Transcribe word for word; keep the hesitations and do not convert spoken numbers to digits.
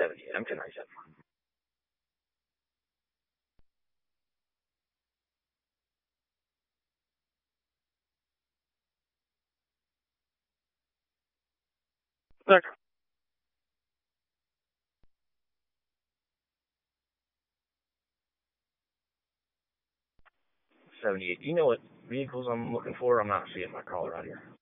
seventy-eight. I'm ten ninety-seven. Look, seventy-eight. Do you know what vehicles I'm looking for? I'm not seeing my caller out here.